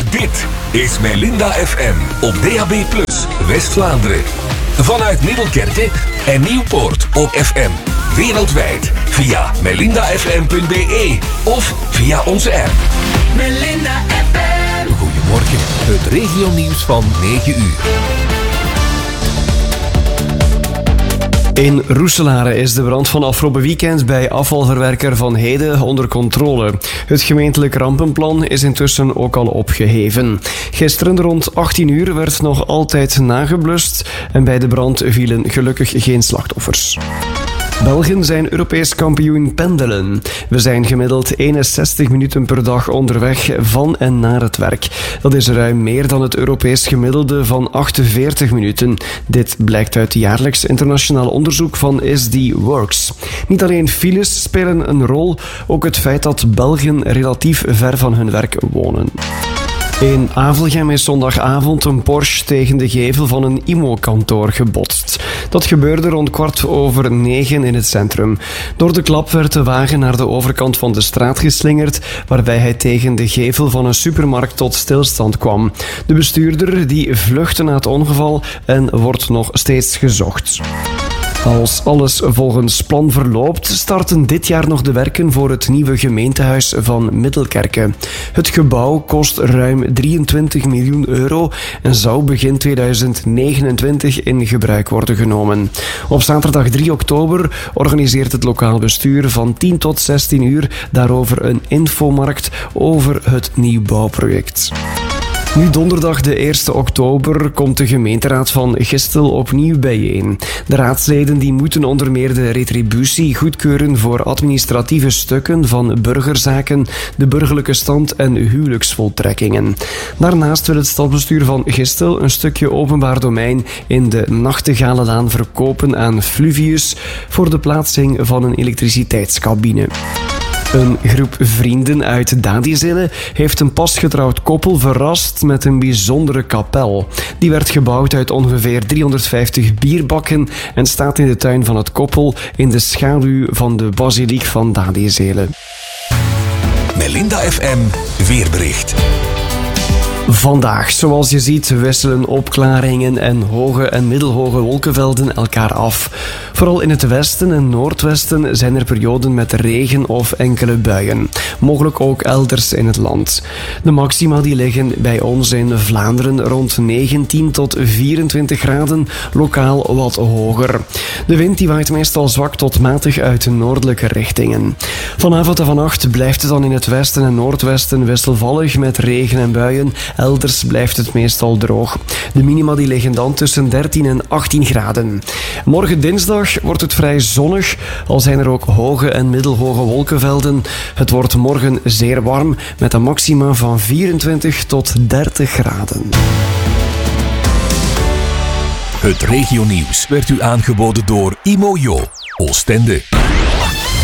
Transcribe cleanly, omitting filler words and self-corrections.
Dit is Melinda FM op DAB+, West-Vlaanderen. Vanuit Middelkerke en Nieuwpoort op FM. Wereldwijd via melindafm.be of via onze app. Melinda FM. Goedemorgen, het regionieuws van 9 uur. In Roeselare is de brand van afgelopen weekend bij afvalverwerker Van Heden onder controle. Het gemeentelijk rampenplan is intussen ook al opgeheven. Gisteren rond 18 uur werd nog altijd nageblust en bij de brand vielen gelukkig geen slachtoffers. Belgen zijn Europees kampioen pendelen. We zijn gemiddeld 61 minuten per dag onderweg van en naar het werk. Dat is ruim meer dan het Europees gemiddelde van 48 minuten. Dit blijkt uit jaarlijks internationaal onderzoek van SD Works. Niet alleen files spelen een rol, ook het feit dat Belgen relatief ver van hun werk wonen. In Avelgem is zondagavond een Porsche tegen de gevel van een IMO-kantoor gebotst. Dat gebeurde rond 9:15 in het centrum. Door de klap werd de wagen naar de overkant van de straat geslingerd, waarbij hij tegen de gevel van een supermarkt tot stilstand kwam. De bestuurder die vluchtte na het ongeval en wordt nog steeds gezocht. Als alles volgens plan verloopt, starten dit jaar nog de werken voor het nieuwe gemeentehuis van Middelkerke. Het gebouw kost ruim 23 miljoen euro en zou begin 2029 in gebruik worden genomen. Op zaterdag 3 oktober organiseert het lokaal bestuur van 10 tot 16 uur daarover een infomarkt over het nieuwbouwproject. Nu donderdag de 1 oktober komt de gemeenteraad van Gistel opnieuw bijeen. De raadsleden die moeten onder meer de retributie goedkeuren voor administratieve stukken van burgerzaken, de burgerlijke stand en huwelijksvoltrekkingen. Daarnaast wil het stadsbestuur van Gistel een stukje openbaar domein in de Nachtegalenlaan verkopen aan Fluvius voor de plaatsing van een elektriciteitscabine. Een groep vrienden uit Dadizele heeft een pasgetrouwd koppel verrast met een bijzondere kapel. Die werd gebouwd uit ongeveer 350 bierbakken en staat in de tuin van het koppel in de schaduw van de basiliek van Dadizele. Melinda FM weerbericht. Vandaag, zoals je ziet, wisselen opklaringen en hoge en middelhoge wolkenvelden elkaar af. Vooral in het westen en noordwesten zijn er perioden met regen of enkele buien. Mogelijk ook elders in het land. De maxima die liggen bij ons in Vlaanderen rond 19 tot 24 graden, lokaal wat hoger. De wind die waait meestal zwak tot matig uit noordelijke richtingen. Vanavond en vannacht blijft het dan in het westen en noordwesten wisselvallig met regen en buien. Elders blijft het meestal droog. De minima die liggen dan tussen 13 en 18 graden. Morgen dinsdag wordt het vrij zonnig, al zijn er ook hoge en middelhoge wolkenvelden. Het wordt morgen zeer warm met een maxima van 24 tot 30 graden. Het regionieuws werd u aangeboden door Imojo, Oostende.